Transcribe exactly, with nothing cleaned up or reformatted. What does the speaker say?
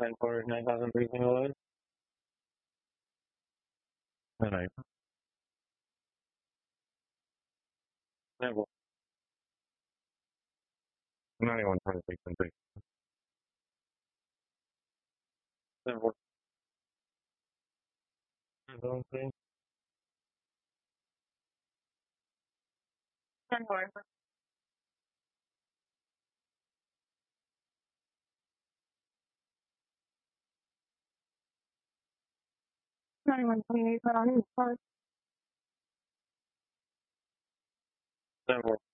nine four nine thousand three single load. Nine nine. Nine four. Ninety one twenty six and three. Nine four. Nine seven three. Nine four. Nine one twenty eight. Nine four. Nine four.